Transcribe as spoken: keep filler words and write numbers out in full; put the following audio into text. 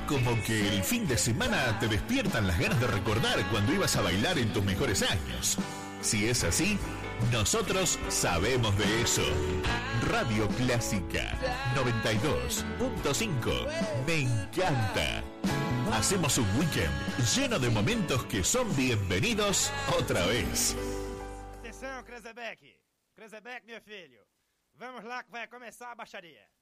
como que el fin de semana te despiertan las ganas de recordar cuando ibas a bailar en tus mejores años. Si es así, nosotros sabemos de eso. Radio Clásica noventa y dos punto cinco. Me encanta. Hacemos un weekend lleno de momentos que son bienvenidos otra vez. Atenção, Krezebeck. Krezebeck, meu filho. Vamos lá que vai começar a baixaria.